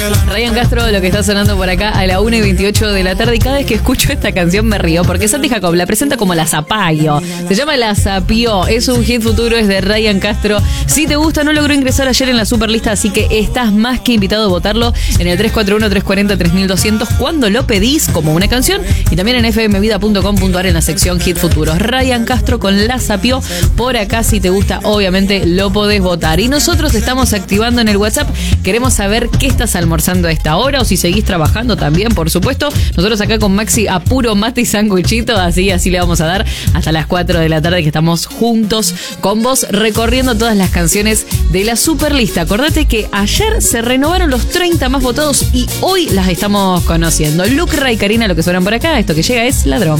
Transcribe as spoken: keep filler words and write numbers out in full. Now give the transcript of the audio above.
Ryan Castro, lo que está sonando por acá a la una y veintiocho de la tarde, y cada vez que escucho esta canción me río, porque Santi Jacob la presenta como La Zapallo. Se llama La Zapió, es un hit futuro, es de Ryan Castro. Si te gusta, no logró ingresar ayer en la superlista, así que estás más que invitado a votarlo en el tres cuatro uno, tres cuatro cero, tres mil doscientos cuando lo pedís como una canción, y también en f m vida punto com punto a r en la sección Hit Futuros. Ryan Castro con La Zapió por acá. Si te gusta, obviamente lo podés votar. Y nosotros estamos activando en el WhatsApp. Queremos saber qué estás almorzando a esta hora, o si seguís trabajando también, por supuesto. Nosotros acá con Maxi a puro mate y sanguichito, así, así le vamos a dar hasta las cuatro de la tarde, que estamos juntos con vos recorriendo todas las canciones de la superlista. Acordate que ayer se renovaron los treinta más votados y hoy las estamos conociendo. Lucra y Karina, lo que suenan por acá, esto que llega es Ladrón.